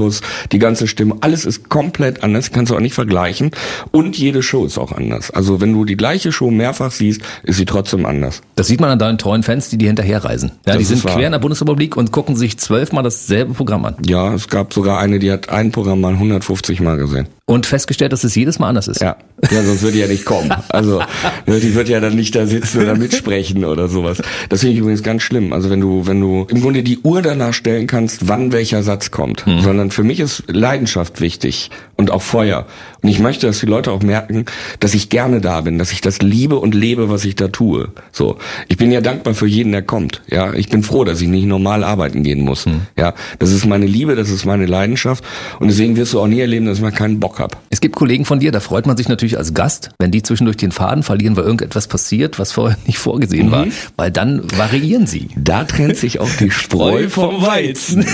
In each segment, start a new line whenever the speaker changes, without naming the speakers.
Rhythmus, die ganze Stimme, alles ist komplett anders, kannst du auch nicht vergleichen. Und jede Show ist auch anders. Also wenn du die gleiche Show mehrfach siehst, ist sie trotzdem anders.
Das sieht man an deinen treuen Fans, die hinterherreisen. Ja, die sind quer in der Bundesrepublik und gucken sich 12-mal dasselbe Programm an.
Ja, es gab sogar eine, die hat ein Programm mal 150 Mal gesehen.
Und festgestellt, dass es jedes Mal anders ist.
Ja, sonst würde die ja nicht kommen. Also die wird ja dann nicht da sitzen oder mitsprechen oder sowas. Das finde ich übrigens ganz schlimm. Also wenn du im Grunde die Uhr danach stellen kannst, wann welcher Satz kommt. Sondern für mich ist Leidenschaft wichtig und auch Feuer. Und ich möchte, dass die Leute auch merken, dass ich gerne da bin, dass ich das liebe und lebe, was ich da tue. So, ich bin ja dankbar für jeden, der kommt. Ja, ich bin froh, dass ich nicht normal arbeiten gehen muss. Ja, das ist meine Liebe, das ist meine Leidenschaft. Und deswegen wirst du auch nie erleben, dass ich mal keinen Bock habe.
Es gibt Kollegen von dir, da freut man sich natürlich als Gast, wenn die zwischendurch den Faden verlieren, weil irgendetwas passiert, was vorher nicht vorgesehen war. Weil dann variieren sie.
Da trennt sich auch die Spreu vom Weizen.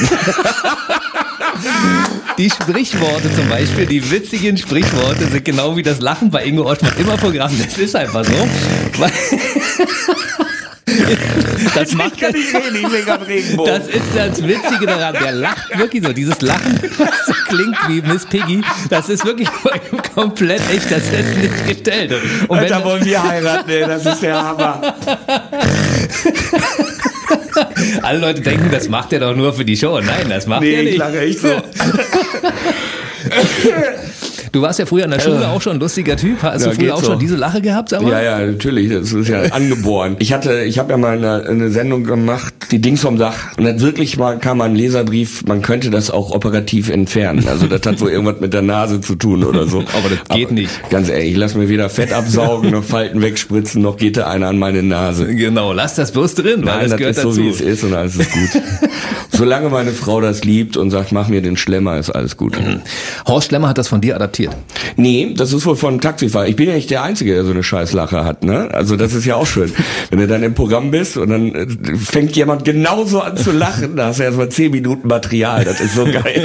Die Sprichworte zum Beispiel, die witzigen Sprichworte sind genau wie das Lachen bei Ingo Oschmann immer Programm. Das ist einfach so. Das macht
kann nicht reden, ich sehe gerade Regenbogen.
Das ist das Witzige daran. Der lacht wirklich so. Dieses Lachen, was so klingt wie Miss Piggy, das ist wirklich komplett echt. Das ist nicht gestellt. Und
Alter, wollen wir heiraten, ey, das ist der Hammer.
Alle Leute denken, das macht er doch nur für die Show. Nein, das macht er nicht.
Ich lache echt so.
Du warst ja früher in der Schule auch schon ein lustiger Typ. Hast du früher auch schon diese Lache gehabt? Sag mal?
Ja, natürlich. Das ist ja angeboren. Ich habe ja mal eine Sendung gemacht, die Dings vom Dach. Und dann wirklich mal kam ein Leserbrief, man könnte das auch operativ entfernen. Also das hat wohl irgendwas mit der Nase zu tun oder so.
Aber das geht nicht.
Ganz ehrlich, ich lass mir weder Fett absaugen, noch Falten wegspritzen, noch geht da einer an meine Nase.
Genau, lass das bloß drin.
Nein, das gehört dazu. So wie es ist und alles ist gut. Solange meine Frau das liebt und sagt, mach mir den Schlemmer, ist alles gut.
Horst Schlemmer hat das von dir adaptiert.
Nee, das ist wohl von Taxifahrer. Ich bin ja nicht der Einzige, der so eine Scheißlache hat, ne? Also das ist ja auch schön. Wenn du dann im Programm bist und dann fängt jemand genauso an zu lachen, da hast du erstmal 10 Minuten Material. Das ist so geil.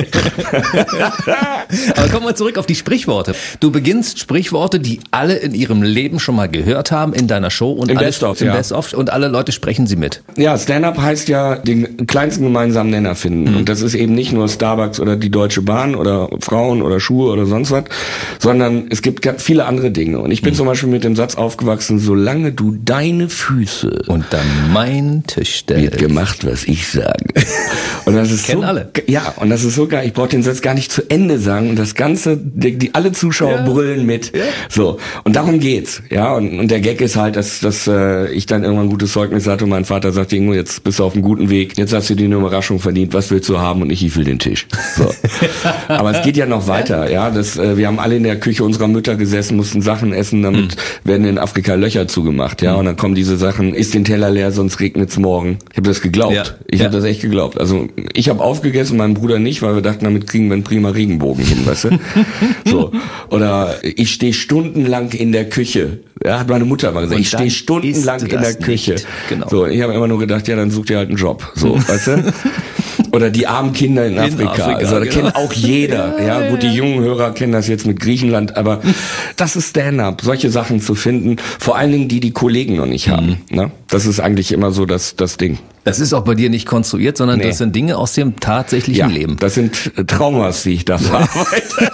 Aber kommen wir zurück auf die Sprichworte. Du beginnst Sprichworte, die alle in ihrem Leben schon mal gehört haben in deiner Show. Und
im Best-of, ja.
Best-of, und alle Leute sprechen sie mit.
Ja, Stand-up heißt ja den kleinsten gemeinsamen Nenner finden. Und das ist eben nicht nur Starbucks oder die Deutsche Bahn oder Frauen oder Schuhe oder sonst was, sondern es gibt viele andere Dinge. Und ich bin zum Beispiel mit dem Satz aufgewachsen, solange du deine Füße
unter meinen Tisch stellst,
wird gemacht, was ich sage. Und das ist
kennen
so,
alle.
Ja, und das ist so geil. Ich brauche den Satz gar nicht zu Ende sagen. Und das Ganze, alle Zuschauer brüllen mit. Ja. So. Und darum geht's. Ja, und der Gag ist halt, dass ich dann irgendwann ein gutes Zeugnis hatte und mein Vater sagte, Ingo, jetzt bist du auf einem guten Weg. Jetzt hast du dir eine Überraschung verdient. Was willst du haben? Und ich will den Tisch. So. Aber es geht ja noch weiter. Ja, wir haben alle in der Küche unserer Mütter gesessen, mussten Sachen essen, damit werden in Afrika Löcher zugemacht, ja, und dann kommen diese Sachen, isst den Teller leer, sonst regnet's morgen. Ich habe das geglaubt. Ja. Ich habe das echt geglaubt. Also ich habe aufgegessen, mein Bruder nicht, weil wir dachten, damit kriegen wir einen prima Regenbogen hin, weißt du? So. Oder ich stehe stundenlang in der Küche. Ja, hat meine Mutter mal gesagt, ich stehe stundenlang in der Küche. Genau. So, ich habe immer nur gedacht, ja, dann such dir halt einen Job. So, weißt du? Oder die armen Kinder in Afrika. Also das kennt auch jeder. Ja, gut, die jungen Hörer kennen das jetzt mit Griechenland, aber das ist Stand-up, solche Sachen zu finden, vor allen Dingen die Kollegen noch nicht haben. Ne? Das ist eigentlich immer so das Ding.
Das ist auch bei dir nicht konstruiert, sondern das sind Dinge aus dem tatsächlichen Leben.
Das sind Traumas, die ich da verarbeite.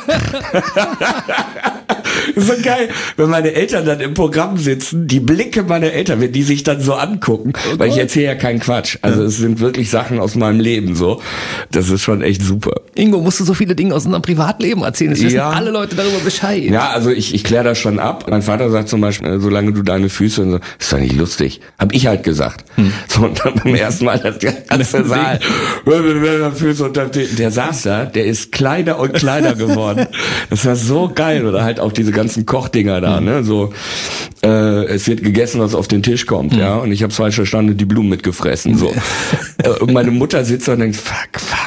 So geil, wenn meine Eltern dann im Programm sitzen, die Blicke meiner Eltern, wenn die sich dann so angucken, weil ich erzähle ja keinen Quatsch. Also es sind wirklich Sachen aus meinem Leben so. Das ist schon echt super.
Ingo, musst du so viele Dinge aus unserem Privatleben erzählen? Es wissen alle Leute darüber Bescheid.
Ja, also ich kläre das schon ab. Mein Vater sagt zum Beispiel, solange du deine Füße, und so, ist doch nicht lustig. Hab ich halt gesagt. So, und dann beim ersten Mal das ganze Saal, Füße unter der saß da, der ist kleiner und kleiner geworden. Das war so geil. Oder halt auch diese ganzen Kochdinger da, ne? So, es wird gegessen, was auf den Tisch kommt, ja. Und ich habe falsch verstanden und die Blumen mitgefressen. So. Und meine Mutter sitzt da und denkt, fuck.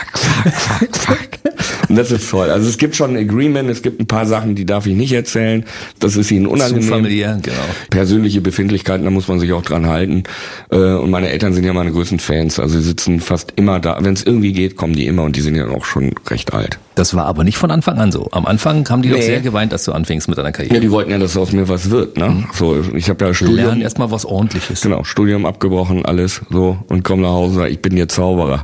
Und das ist toll. Also es gibt schon ein Agreement, es gibt ein paar Sachen, die darf ich nicht erzählen. Das ist ihnen unangenehm.
Zu familiär, genau.
Persönliche Befindlichkeiten, da muss man sich auch dran halten. Und meine Eltern sind ja meine größten Fans. Also sie sitzen fast immer da. Wenn es irgendwie geht, kommen die immer und die sind ja auch schon recht alt.
Das war aber nicht von Anfang an so. Am Anfang haben die doch sehr geweint, dass du anfängst mit deiner Karriere.
Ja, die wollten ja, dass aus mir was wird, ne? So, ich habe ja Studium.
Lernen erstmal was Ordentliches.
Genau, Studium abgebrochen, alles so und komm nach Hause und sag, ich bin jetzt Zauberer.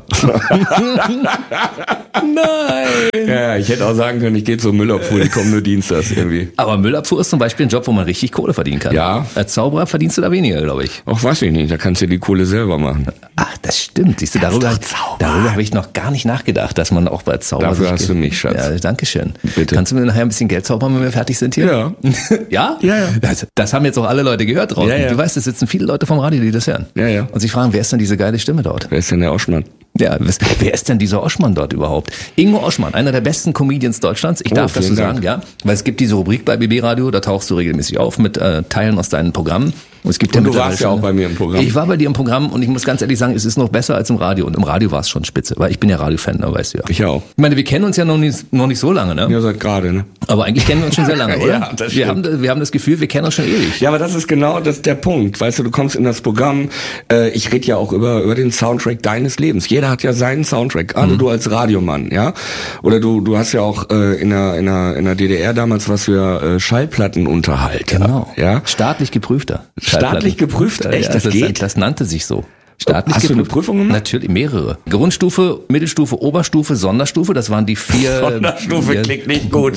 Nein!
Ja, ich hätte auch sagen können, ich gehe zur Müllabfuhr, ich komme nur dienstags irgendwie.
Aber Müllabfuhr ist zum Beispiel ein Job, wo man richtig Kohle verdienen kann.
Ja.
Als Zauberer verdienst du da weniger, glaube ich.
Ach, weiß ich nicht, da kannst du die Kohle selber machen.
Ach, das stimmt. Siehst du, darüber habe ich noch gar nicht nachgedacht, dass man auch bei Zauber...
Dafür hast du mich, Schatz.
Ja, danke schön.
Bitte.
Kannst du mir nachher ein bisschen Geld zaubern, wenn wir fertig sind hier?
Ja.
Ja?
Ja, ja.
Das haben jetzt auch alle Leute gehört draußen.
Ja, ja.
Du weißt, es sitzen viele Leute vom Radio, die das hören.
Ja, ja.
Und sich fragen, wer ist denn diese geile Stimme dort?
Wer ist denn der Oschmann?
Ja, wer ist denn dieser Oschmann dort überhaupt? Ingo Oschmann, einer der besten Comedians Deutschlands. Ich darf das so sagen, ja. Weil es gibt diese Rubrik bei BB Radio, da tauchst du regelmäßig auf mit Teilen aus deinen Programmen. Und es gibt
Und du warst ja auch bei mir im Programm.
Ich war bei dir im Programm und ich muss ganz ehrlich sagen, es ist noch besser als im Radio. Und im Radio war es schon spitze, weil ich bin ja Radiofan, da weißt du ja.
Ich auch.
Ich meine, wir kennen uns ja noch nicht so lange, ne?
Ja, seit gerade, ne?
Aber eigentlich kennen wir uns schon sehr lange, oder?
Ja, das stimmt.
Wir haben das Gefühl, wir kennen uns schon ewig.
Ja, aber das ist genau der Punkt. Weißt du kommst in das Programm, ich rede ja auch über den Soundtrack deines Lebens. Jeder hat ja seinen Soundtrack, gerade du als Radiomann, ja? Oder du hast ja auch in der DDR damals was für Schallplattenunterhalt.
Genau.
Ja?
Staatlich geprüfter.
Staatlich geprüft? Echt?
Ja,
das geht?
Das nannte sich so. Staatlich
Hast du eine
geprüft.
Prüfung gemacht?
Natürlich, mehrere. Grundstufe, Mittelstufe, Oberstufe, Sonderstufe, das waren die 4...
Sonderstufe klingt nicht gut.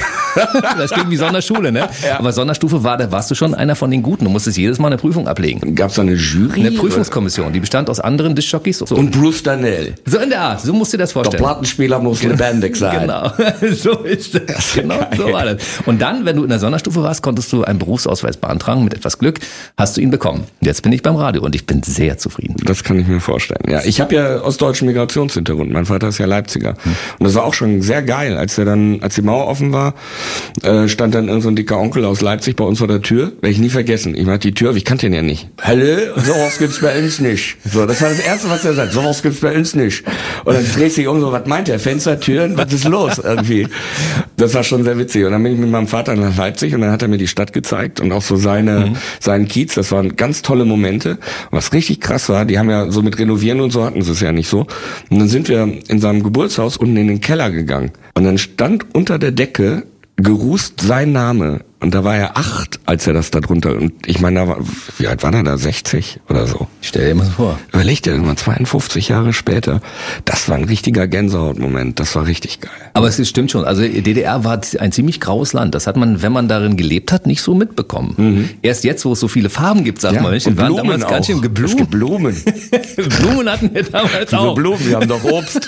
Das klingt wie Sonderschule, ne? Ja. Aber Sonderstufe da warst du schon einer von den Guten. Du musstest jedes Mal eine Prüfung ablegen.
Gab's da eine Jury?
Eine Prüfungskommission, die bestand aus anderen Diskjockeys. So.
Und Bruce Darnell.
So in der Art, so musst du dir das
Der
vorstellen.
Plattenspieler muss lebendig sein.
Genau, so ist das. Genau, so war das. Und dann, wenn du in der Sonderstufe warst, konntest du einen Berufsausweis beantragen. Mit etwas Glück hast du ihn bekommen. Jetzt bin ich beim Radio und ich bin sehr zufrieden.
Das kann ich mir vorstellen. Ja, ich habe ja ostdeutschen Migrationshintergrund. Mein Vater ist ja Leipziger. Und das war auch schon sehr geil, als die Mauer offen war, stand dann irgend so ein dicker Onkel aus Leipzig bei uns vor der Tür. Werde ich nie vergessen. Ich mach die Tür, ich kannte ihn ja nicht. Hallo, sowas gibt's bei uns nicht. So, das war das Erste, was er sagt. Sowas gibt's bei uns nicht. Und dann drehst du dich um, so, was meint er? Fenster, Türen, was ist los irgendwie? Das war schon sehr witzig. Und dann bin ich mit meinem Vater nach Leipzig und dann hat er mir die Stadt gezeigt und auch so seinen Kiez. Das waren ganz tolle Momente. Und was richtig krass war, die haben ja so mit Renovieren und so hatten sie es ja nicht so. Und dann sind wir in seinem Geburtshaus unten in den Keller gegangen. Und dann stand unter der Decke gerußt sein Name. Und da war er 8, als er das da drunter... Und ich meine, wie alt war er da? 60 oder so?
Stell dir mal so vor.
Überleg dir mal, 52 Jahre später. Das war ein richtiger Gänsehautmoment. Das war richtig geil.
Aber es stimmt schon. Also DDR war ein ziemlich graues Land. Das hat man, wenn man darin gelebt hat, nicht so mitbekommen. Erst jetzt, wo es so viele Farben gibt, sagt man, wir waren damals ganz schön
Es gibt Blumen.
Blumen hatten wir damals auch.
Blumen, wir haben doch Obst.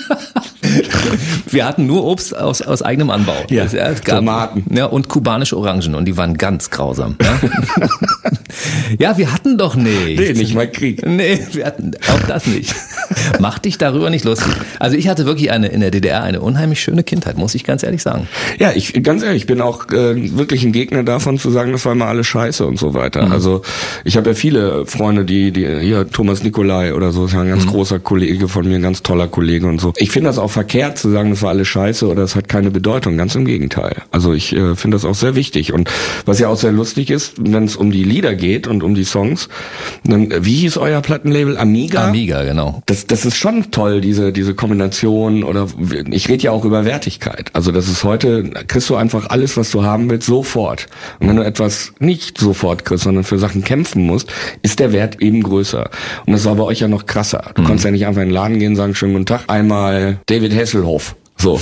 Wir hatten nur Obst aus eigenem Anbau.
Ja,
es gab,
Tomaten.
Ja, und kubanische Orangen. Und die waren ganz grausam. Ja, ja, wir hatten doch nichts.
Nee, nicht mal Krieg.
Nee, wir hatten auch das nicht. Mach dich darüber nicht lustig. Also ich hatte wirklich in der DDR eine unheimlich schöne Kindheit, muss ich ganz ehrlich sagen.
Ja, ganz ehrlich, ich bin auch wirklich ein Gegner davon zu sagen, das war immer alles scheiße und so weiter. Also ich habe ja viele Freunde, die hier Thomas Nicolai oder so, ist ja ein ganz großer Kollege von mir, ein ganz toller Kollege und so. Ich finde das auch verkehrt zu sagen, das war alles scheiße oder es hat keine Bedeutung, ganz im Gegenteil. Also ich finde das auch sehr wichtig und was ja auch sehr lustig ist, wenn es um die Lieder geht und um die Songs, dann, wie hieß euer Plattenlabel? Amiga?
Amiga, genau.
Das ist schon toll, diese Kombination oder ich rede ja auch über Wertigkeit. Also das ist heute, kriegst du einfach alles, was du haben willst, sofort. Und wenn du etwas nicht sofort kriegst, sondern für Sachen kämpfen musst, ist der Wert eben größer. Und das war bei euch ja noch krasser. Du konntest ja nicht einfach in den Laden gehen und sagen, schönen guten Tag, einmal David Hasselhoff. So.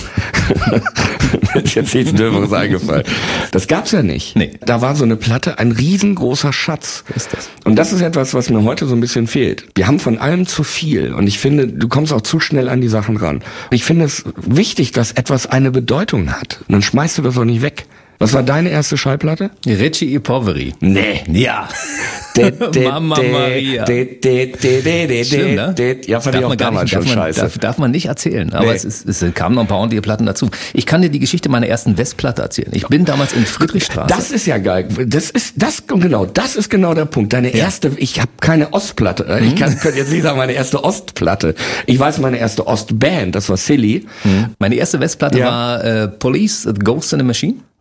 Mir ist jetzt nichts Döberes eingefallen. Das gab's ja nicht.
Nee.
Da war so eine Platte ein riesengroßer Schatz.
Ist das?
Und das ist etwas, was mir heute so ein bisschen fehlt. Wir haben von allem zu viel. Und ich finde, du kommst auch zu schnell an die Sachen ran. Und ich finde es wichtig, dass etwas eine Bedeutung hat. Und dann schmeißt du das auch nicht weg. Was war deine erste Schallplatte?
Ricci e Poveri.
Nee.
Ja. Mama Maria. Schlimm, ne?
Ja, fand ich auch damals schon scheiße.
Darf man nicht erzählen. Aber es kamen noch ein paar ordentliche Platten dazu. Ich kann dir die Geschichte meiner ersten Westplatte erzählen. Ich bin damals in Friedrichstraße.
Das ist ja geil. Das ist genau der Punkt. Deine erste, ich habe keine Ostplatte. Ich könnte jetzt nicht sagen, meine erste Ostplatte. Ich weiß, meine erste Ostband, das war Silly.
Meine erste Westplatte war Police, Ghost in the Machine.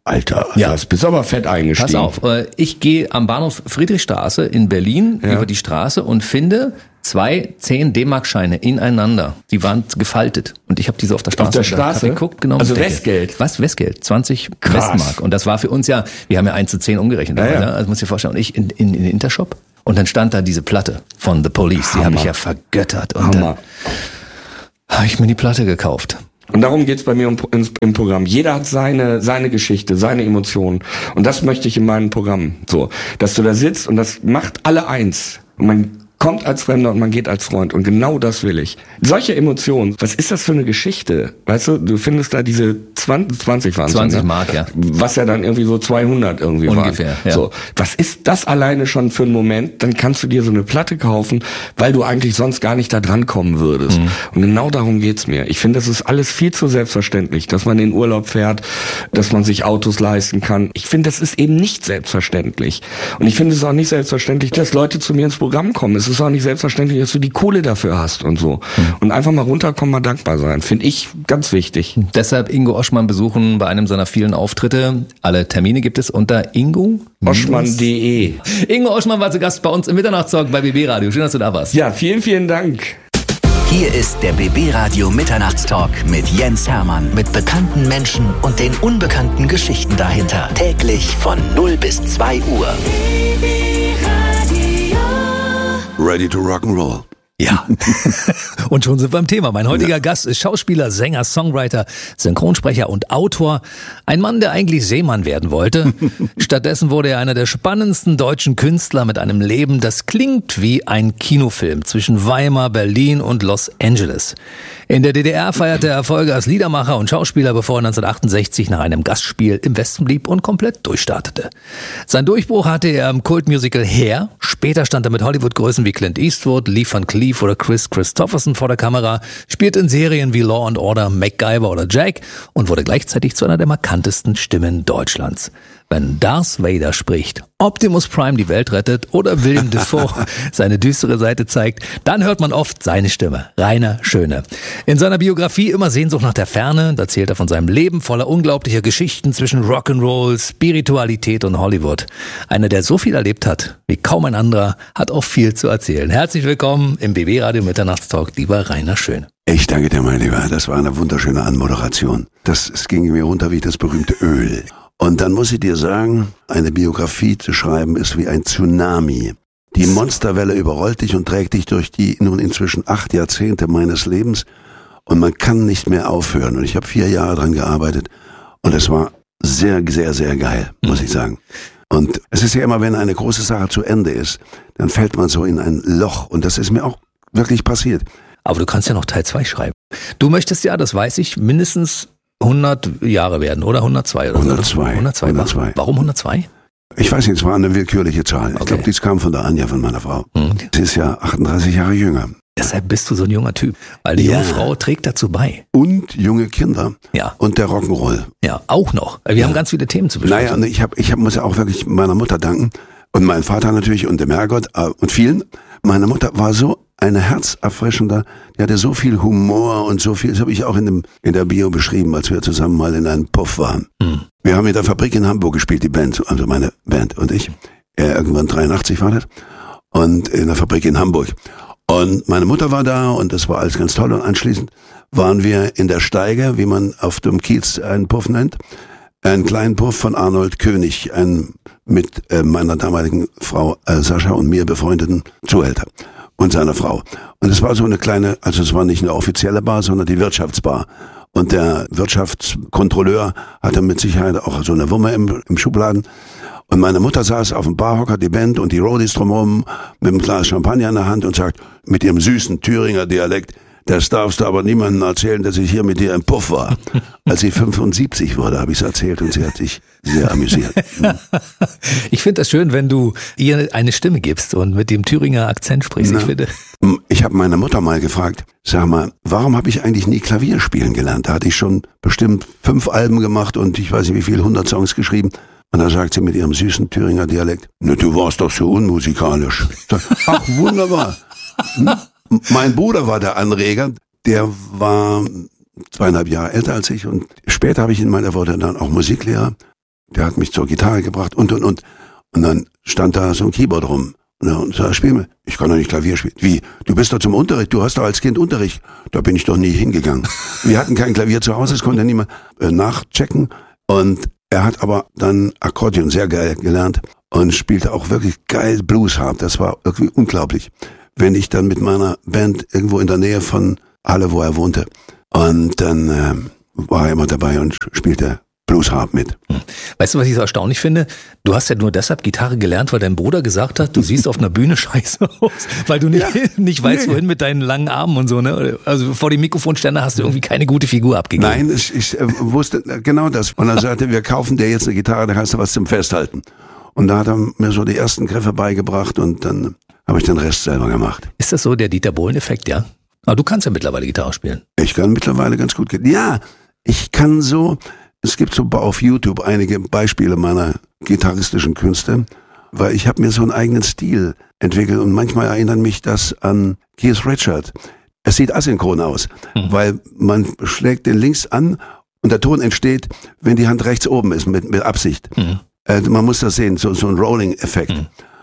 Alter, das bist aber fett eingestiegen.
Pass auf, ich gehe am Bahnhof Friedrichstraße in Berlin über die Straße und finde 2 10-D-Mark-Scheine ineinander. Die waren gefaltet. Und ich habe diese auf der Straße.
Auf der Straße?
Geguckt, genau.
Also Westgeld?
Was? Westgeld. 20
Krass.
Westmark. Und das war für uns wir haben ja 1:10 umgerechnet.
Ja.
Also muss ich dir vorstellen. Und ich in den Intershop. Und dann stand da diese Platte von The Police. Die habe ich ja vergöttert. Und dann habe ich mir die Platte gekauft.
Und darum geht's bei mir im Programm. Jeder hat seine Geschichte, seine Emotionen. Und das möchte ich in meinem Programm. So, dass du da sitzt und das macht alle eins. Und man kommt als Fremder und man geht als Freund. Und genau das will ich. Solche Emotionen, was ist das für eine Geschichte? Weißt du findest da diese 20 waren
20 Mark, ja.
Was ja dann irgendwie so 200 irgendwie war.
Ungefähr, ja.
So, was ist das alleine schon für einen Moment? Dann kannst du dir so eine Platte kaufen, weil du eigentlich sonst gar nicht da dran kommen würdest. Und genau darum geht's mir. Ich finde, das ist alles viel zu selbstverständlich, dass man in Urlaub fährt, dass man sich Autos leisten kann. Ich finde, das ist eben nicht selbstverständlich. Und ich finde es auch nicht selbstverständlich, dass Leute zu mir ins Programm kommen. Es ist auch nicht selbstverständlich, dass du die Kohle dafür hast und so. Und einfach mal runterkommen, mal dankbar sein. Finde ich ganz wichtig.
Deshalb Ingo Oschmann besuchen bei einem seiner vielen Auftritte. Alle Termine gibt es unter ingo-oschmann.de. Ingo Oschmann war zu Gast bei uns im Mitternachtstalk bei BB Radio. Schön, dass du da warst.
Ja, vielen, vielen Dank.
Hier ist der BB Radio Mitternachtstalk mit Jens Hermann. Mit bekannten Menschen und den unbekannten Geschichten dahinter. Täglich von 0 bis 2 Uhr.
Ready to rock'n'roll.
Ja, und schon sind wir beim Thema. Mein heutiger Gast ist Schauspieler, Sänger, Songwriter, Synchronsprecher und Autor. Ein Mann, der eigentlich Seemann werden wollte. Stattdessen wurde er einer der spannendsten deutschen Künstler mit einem Leben, das klingt wie ein Kinofilm zwischen Weimar, Berlin und Los Angeles. In der DDR feierte er Erfolge als Liedermacher und Schauspieler, bevor er 1968 nach einem Gastspiel im Westen blieb und komplett durchstartete. Sein Durchbruch hatte er im Kultmusical Hair. Später stand er mit Hollywood-Größen wie Clint Eastwood, Lee Van Cleef oder Chris Christopherson vor der Kamera, spielte in Serien wie Law & Order, MacGyver oder Jack und wurde gleichzeitig zu einer der markantesten Stimmen Deutschlands. Wenn Darth Vader spricht, Optimus Prime die Welt rettet oder Willem Dafoe seine düstere Seite zeigt, dann hört man oft seine Stimme, Rainer Schöne. In seiner Biografie Immer Sehnsucht nach der Ferne, da erzählt er von seinem Leben voller unglaublicher Geschichten zwischen Rock'n'Roll, Spiritualität und Hollywood. Einer, der so viel erlebt hat wie kaum ein anderer, hat auch viel zu erzählen. Herzlich willkommen im BB Radio Mitternachtstalk, lieber Rainer Schöne.
Ich danke dir, mein Lieber. Das war eine wunderschöne Anmoderation. Es ging mir runter wie das berühmte Öl. Und dann muss ich dir sagen, eine Biografie zu schreiben ist wie ein Tsunami. Die Monsterwelle überrollt dich und trägt dich durch die nun inzwischen 8 Jahrzehnte meines Lebens und man kann nicht mehr aufhören. Und ich habe 4 Jahre dran gearbeitet und es war sehr, sehr, sehr geil, muss ich sagen. Und es ist ja immer, wenn eine große Sache zu Ende ist, dann fällt man so in ein Loch und das ist mir auch wirklich passiert.
Aber du kannst ja noch Teil 2 schreiben. Du möchtest ja, das weiß ich, mindestens 100 Jahre werden, oder? 102 oder
102.
102. Warum 102?
Ich weiß nicht, es war eine willkürliche Zahl. Ich glaube, dies kam von der Anja, von meiner Frau. Sie ist ja 38 Jahre jünger.
Deshalb bist du so ein junger Typ. Weil die junge Frau trägt dazu bei.
Und junge Kinder.
Ja.
Und der Rock'n'Roll.
Ja, auch noch. Wir haben ganz viele Themen zu besprechen.
Naja, und ich muss ja auch wirklich meiner Mutter danken. Und meinem Vater natürlich und dem Herrgott und vielen. Meine Mutter war so eine herzerfrischender, die hatte so viel Humor und so viel, das habe ich auch in der Bio beschrieben, als wir zusammen mal in einem Puff waren. Wir haben in der Fabrik in Hamburg gespielt, die Band, also meine Band und ich. Irgendwann 83 war das. Und in der Fabrik in Hamburg. Und meine Mutter war da und das war alles ganz toll. Und anschließend waren wir in der Steige, wie man auf dem Kiez einen Puff nennt. Einen kleinen Puff von Arnold König, einen mit meiner damaligen Frau Sascha und mir befreundeten Zuhälter und seiner Frau. Und es war so eine kleine, also es war nicht eine offizielle Bar, sondern die Wirtschaftsbar. Und der Wirtschaftskontrolleur hatte mit Sicherheit auch so eine Wumme im Schubladen. Und meine Mutter saß auf dem Barhocker, die Band und die Roadies drumherum mit einem Glas Champagner in der Hand und sagt, mit ihrem süßen Thüringer Dialekt, das darfst du aber niemandem erzählen, dass ich hier mit dir im Puff war. Als sie 75 wurde, habe ich es erzählt und sie hat sich sehr amüsiert.
Ich finde das schön, wenn du ihr eine Stimme gibst und mit dem Thüringer Akzent sprichst.
Ich habe meine Mutter mal gefragt, sag mal, warum habe ich eigentlich nie Klavier spielen gelernt? Da hatte ich schon bestimmt 5 Alben gemacht und ich weiß nicht wie viel, 100 Songs geschrieben. Und da sagt sie mit ihrem süßen Thüringer Dialekt, ne, du warst doch so unmusikalisch. Ach, wunderbar. Mein Bruder war der Anreger, der war 2,5 Jahre älter als ich und später habe ich ihn mal, er wurde dann auch Musiklehrer der hat mich zur Gitarre gebracht und. Und dann stand da so ein Keyboard rum. Und sag, spiel mir. Ich kann doch nicht Klavier spielen. Wie? Du bist doch zum Unterricht. Du hast doch als Kind Unterricht. Da bin ich doch nie hingegangen. Wir hatten kein Klavier zu Hause, das konnte niemand nachchecken. Und er hat aber dann Akkordeon sehr geil gelernt und spielte auch wirklich geil Bluesharp. Das war irgendwie unglaublich. Wenn ich dann mit meiner Band irgendwo in der Nähe von Halle, wo er wohnte, und dann war er immer dabei und spielte Bluesharp mit.
Weißt du, was ich so erstaunlich finde? Du hast ja nur deshalb Gitarre gelernt, weil dein Bruder gesagt hat, du siehst auf einer Bühne scheiße aus, weil du nicht weißt, wohin mit deinen langen Armen und so, ne? Also vor dem Mikrofonständer hast du irgendwie keine gute Figur abgegeben.
Nein, ich wusste genau das. Und er sagte, wir kaufen dir jetzt eine Gitarre, da hast du was zum Festhalten. Und da hat er mir so die ersten Griffe beigebracht und dann habe ich den Rest selber gemacht.
Ist das so der Dieter Bohlen-Effekt, ja? Aber du kannst ja mittlerweile Gitarre spielen.
Ich kann mittlerweile ganz gut. Ja, ich kann so. Es gibt so auf YouTube einige Beispiele meiner gitarristischen Künste, weil ich habe mir so einen eigenen Stil entwickelt und manchmal erinnert mich das an Keith Richards. Es sieht asynchron aus, weil man schlägt den links an und der Ton entsteht, wenn die Hand rechts oben ist, mit Absicht. Man muss das sehen, so ein Rolling-Effekt.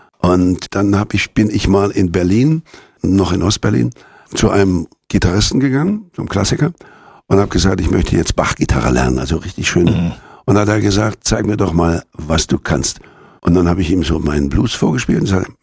Und dann bin ich mal in Berlin, noch in Ostberlin, zu einem Gitarristen gegangen, zum Klassiker, und habe gesagt, ich möchte jetzt Bach-Gitarre lernen, also richtig schön. Und dann hat er gesagt, zeig mir doch mal, was du kannst. Und dann habe ich ihm so meinen Blues vorgespielt und sagte,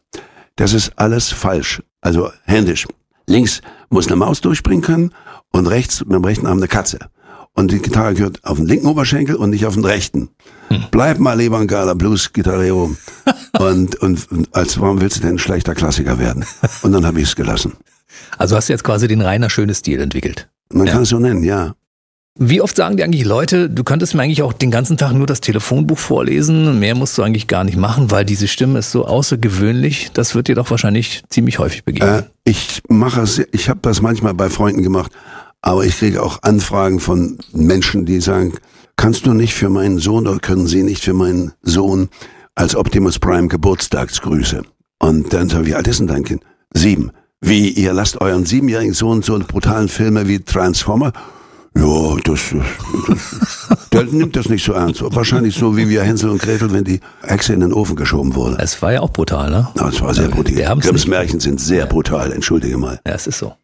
das ist alles falsch, also händisch. Links muss eine Maus durchspringen können und rechts mit dem rechten Arm eine Katze. Und die Gitarre gehört auf den linken Oberschenkel und nicht auf den rechten. Bleib mal lieber ein geiler Blues-Gitarrero. und warum willst du denn ein schlechter Klassiker werden? Und dann habe ich es gelassen.
Also hast du jetzt quasi den Rainer Schöne-Stil entwickelt.
Man kann es so nennen, ja.
Wie oft sagen dir eigentlich Leute, du könntest mir eigentlich auch den ganzen Tag nur das Telefonbuch vorlesen, mehr musst du eigentlich gar nicht machen, weil diese Stimme ist so außergewöhnlich, das wird dir doch wahrscheinlich ziemlich häufig begegnen.
Ich habe das manchmal bei Freunden gemacht, aber ich kriege auch Anfragen von Menschen, die sagen, kannst du nicht für meinen Sohn oder können Sie nicht für meinen Sohn als Optimus Prime Geburtstagsgrüße? Und dann sage ich, wie alt ist denn dein Kind? 7. Wie, ihr lasst euren 7-jährigen Sohn so brutalen Filme wie Transformer? Ja, der nimmt das nicht so ernst. Wahrscheinlich so wie wir Hänsel und Gretel, wenn die Hexe in den Ofen geschoben wurde.
Es war ja auch brutal, ne?
Ja, es war sehr brutal. Grimms Märchen sind sehr brutal, entschuldige mal.
Ja, es ist so.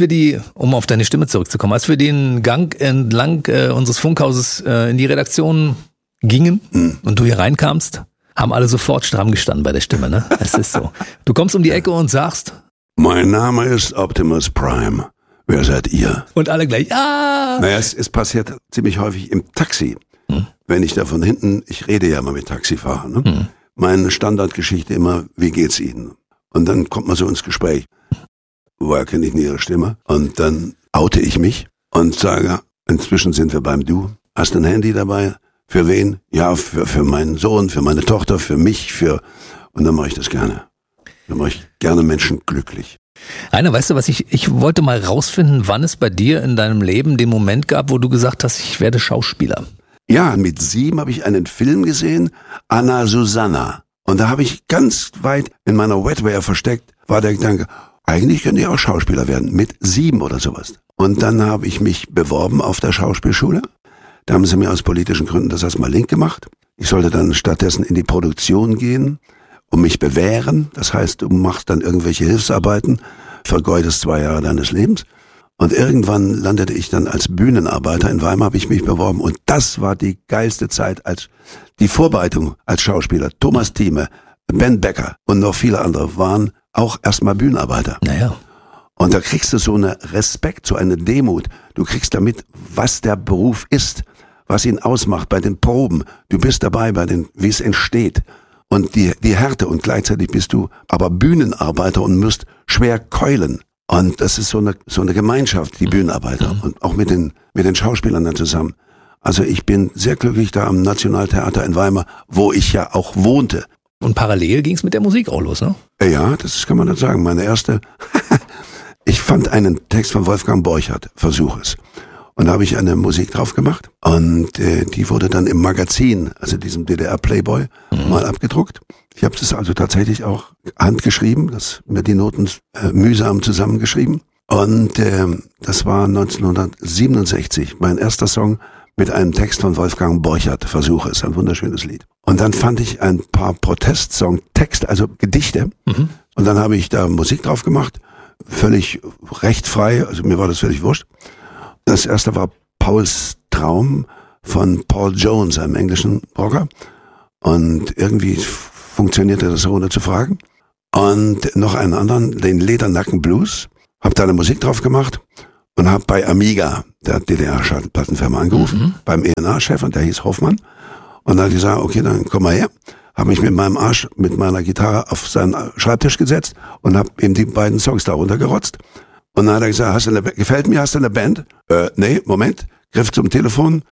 Um auf deine Stimme zurückzukommen, als wir den Gang entlang unseres Funkhauses in die Redaktion gingen und du hier reinkamst, haben alle sofort stramm gestanden bei der Stimme, ne? Es ist so. Du kommst um die Ecke und sagst...
Mein Name ist Optimus Prime. Wer seid ihr?
Und alle gleich, ah!
Naja, es passiert ziemlich häufig im Taxi. Wenn ich da von hinten, ich rede ja mal mit Taxifahrern, ne? Meine Standardgeschichte immer, wie geht's Ihnen? Und dann kommt man so ins Gespräch. Woher kenne ich denn Ihre Stimme? Und dann oute ich mich und sage, inzwischen sind wir beim Du. Hast du ein Handy dabei? Für wen? Ja, für meinen Sohn, für meine Tochter, für mich, und dann mache ich das gerne. Dann mache ich gerne Menschen glücklich.
Rainer, weißt du was, ich wollte mal rausfinden, wann es bei dir in deinem Leben den Moment gab, wo du gesagt hast, ich werde Schauspieler.
Ja, mit 7 habe ich einen Film gesehen, Anna Susanna. Und da habe ich ganz weit in meiner Wetware versteckt, war der Gedanke, eigentlich könnte ich auch Schauspieler werden, mit 7 oder sowas. Und dann habe ich mich beworben auf der Schauspielschule. Da haben sie mir aus politischen Gründen das erstmal link gemacht. Ich sollte dann stattdessen in die Produktion gehen und mich bewähren. Das heißt, du machst dann irgendwelche Hilfsarbeiten, vergeudest 2 Jahre deines Lebens. Und irgendwann landete ich dann als Bühnenarbeiter. In Weimar habe ich mich beworben. Und das war die geilste Zeit als die Vorbereitung als Schauspieler. Thomas Thieme, Ben Becker und noch viele andere waren auch erstmal Bühnenarbeiter.
Naja.
Und da kriegst du so einen Respekt, so eine Demut. Du kriegst damit, was der Beruf ist, was ihn ausmacht bei den Proben. Du bist dabei wie es entsteht. Und die Härte, und gleichzeitig bist du aber Bühnenarbeiter und musst schwer keulen. Und das ist so eine Gemeinschaft, die Bühnenarbeiter, und auch mit den Schauspielern dann zusammen. Also ich bin sehr glücklich da am Nationaltheater in Weimar, wo ich ja auch wohnte.
Und parallel ging's mit der Musik auch los, ne?
Ja, das kann man dann sagen. Meine erste, ich fand einen Text von Wolfgang Borchardt, Versuch es. Und da habe ich eine Musik drauf gemacht und die wurde dann im Magazin, also diesem DDR-Playboy, mal abgedruckt. Ich habe das also tatsächlich auch handgeschrieben, mir die Noten mühsam zusammengeschrieben. Und das war 1967, mein erster Song mit einem Text von Wolfgang Borchert, Versuche, ist ein wunderschönes Lied. Und dann fand ich ein paar Protestsong-Texte, also Gedichte. Und dann habe ich da Musik drauf gemacht, völlig rechtfrei, also mir war das völlig wurscht. Das erste war Pauls Traum von Paul Jones, einem englischen Rocker. Und irgendwie funktionierte das ohne zu fragen. Und noch einen anderen, den Ledernacken Blues. Hab da eine Musik drauf gemacht und hab bei Amiga, der DDR-Plattenfirma, angerufen, beim ENA-Chef, und der hieß Hoffmann. Und dann hat gesagt, okay, dann komm mal her. Hab mich mit meinem Arsch, mit meiner Gitarre auf seinen Schreibtisch gesetzt und hab ihm die beiden Songs da runtergerotzt. Und dann hat er gesagt, gefällt mir, hast du eine Band? Nee, Moment. Griff zum Telefon,